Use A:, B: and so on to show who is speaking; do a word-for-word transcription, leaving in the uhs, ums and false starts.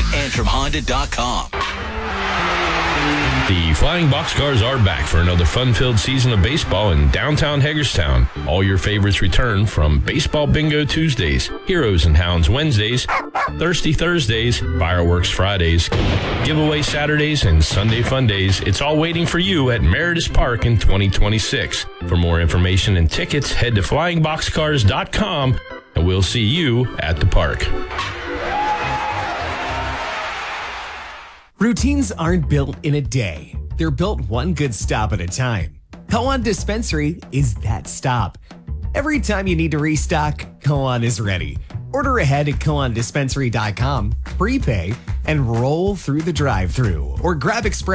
A: Antrim Honda dot com.
B: The Flying Boxcars are back for another fun-filled season of baseball in downtown Hagerstown. All your favorites return, from Baseball Bingo Tuesdays, Heroes and Hounds Wednesdays, Thirsty Thursdays, Fireworks Fridays, Giveaway Saturdays, and Sunday Fun Days. It's all waiting for you at Meredith Park in twenty twenty-six. For more information and tickets, head to flying boxcars dot com, and we'll see you at the park.
C: Routines aren't built in a day. They're built one good stop at a time. Koan Dispensary is that stop. Every time you need to restock, Koan is ready. Order ahead at koan dispensary dot com, prepay, and roll through the drive-thru, or grab express